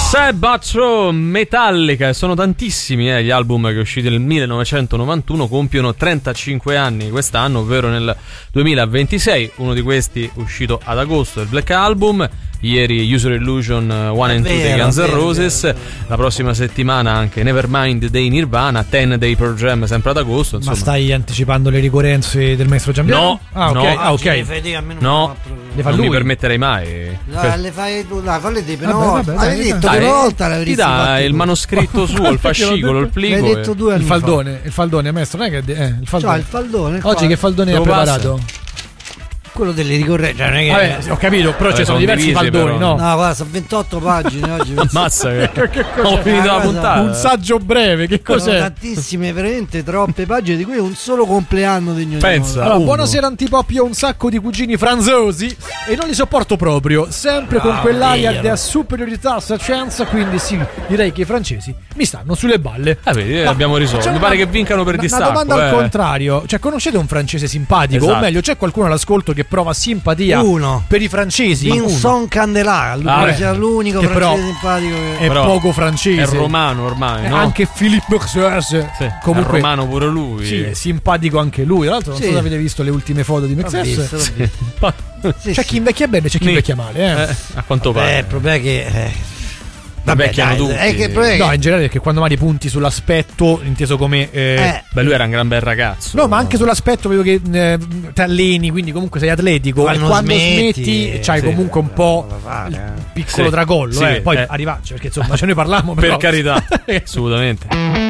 Sabato, Metallica, sono tantissimi gli album che usciti nel 1991 compiono 35 anni quest'anno, ovvero nel 2026. Uno di questi uscito ad agosto, il Black Album. Ieri User Illusion 1 and 2 dei Guns N' Roses. La prossima settimana anche Nevermind dei Nirvana, 10 dei Pearl Jam sempre ad agosto, insomma. Ma stai anticipando le ricorrenze del maestro Giampiano? No, ok. Le fa non mi permetterei mai. Le fai tu, dai, falle te, però hai detto che una volta l'avresti ti dà fatto il manoscritto suo, il fascicolo, il plico. L'hai detto 2 anni il faldone, maestro, non è che il faldone. Cioè, il faldone. Oggi che faldone ha preparato? Quello delle ricorrenze, non è che... Vabbè, ho capito, però ci sono diversi faldoni, però. No, guarda, sono 28 pagine oggi. Ammazza che ho finito la puntata. Un saggio breve, che cos'è? Sono tantissime, veramente troppe pagine, di cui un solo compleanno degno. Pensa. Allora, buonasera Antipop, io ho un sacco di cugini franzosi e non li sopporto proprio, sempre con quell'aria di superiorità saccenza, quindi sì, direi che i francesi mi stanno sulle balle. Vedi, abbiamo risolto. Mi pare che vincano per distacco. Una domanda al contrario, cioè conoscete un francese simpatico? Esatto. O meglio, c'è qualcuno all'ascolto che prova simpatia per i francesi? Vincent Candelà, sia l'unico che francese simpatico che... è poco francese, è romano ormai, no? Anche Philippe Mexes, comunque è romano pure lui. Sì, è simpatico anche lui. Tra l'altro non so se avete visto le ultime foto di Mexes. C'è chi invecchia bene, c'è chi invecchia male, a quanto pare. Il problema è che vecchiano tutti. No, in generale, perché quando magari punti sull'aspetto, inteso come beh, lui era un gran bel ragazzo. No, ma anche sull'aspetto vedo che ti alleni, quindi comunque sei atletico, e quando smetti c'hai comunque un po' il piccolo tracollo, poi arrivarci, perché insomma ce ne parliamo, per carità. Assolutamente.